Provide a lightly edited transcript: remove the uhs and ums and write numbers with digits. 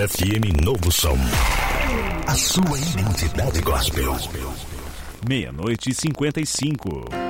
FM Novo Som. A sua identidade gospel. 00:55.